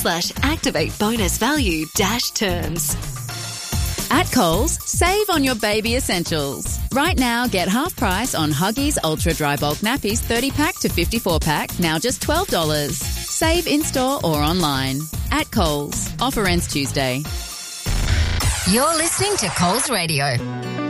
coles.com/activate bonus value -terms. At Coles, save on your baby essentials. Right now, get half price on Huggies Ultra Dry Bulk Nappies 30-pack to 54-pack, now just $12. Save in-store or online. At Coles. Offer ends Tuesday. You're listening to Coles Radio.